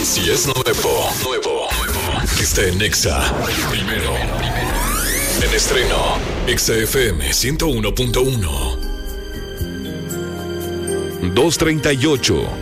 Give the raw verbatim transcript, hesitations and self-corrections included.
Si es nuevo, nuevo, nuevo, está en Exa. Primero. En estreno, Exa F M ciento uno punto uno. dos treinta y ocho.